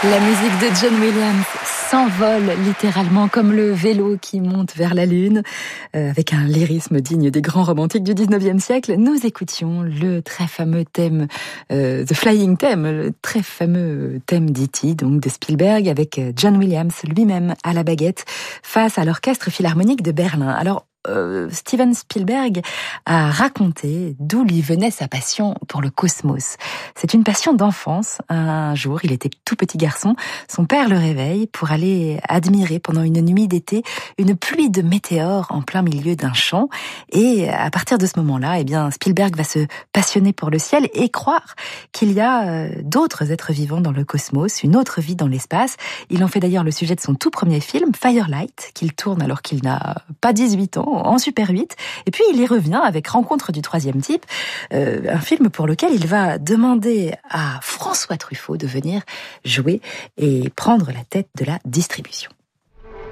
La musique de John Williams s'envole littéralement comme le vélo qui monte vers la lune. Avec un lyrisme digne des grands romantiques du 19e siècle, nous écoutions le très fameux thème, The Flying Theme, le très fameux thème d'E.T., donc de Spielberg, avec John Williams lui-même à la baguette face à l'orchestre philharmonique de Berlin. Alors, Steven Spielberg a raconté d'où lui venait sa passion pour le cosmos. C'est une passion d'enfance. Un jour, il était tout petit garçon. Son père le réveille pour aller admirer pendant une nuit d'été une pluie de météores en plein milieu d'un champ. Et à partir de ce moment-là, Spielberg va se passionner pour le ciel et croire qu'il y a d'autres êtres vivants dans le cosmos, une autre vie dans l'espace. Il en fait d'ailleurs le sujet de son tout premier film, Firelight, qu'il tourne alors qu'il n'a pas 18 ans, en Super 8, et puis il y revient avec Rencontre du troisième type, un film pour lequel il va demander à François Truffaut de venir jouer et prendre la tête de la distribution.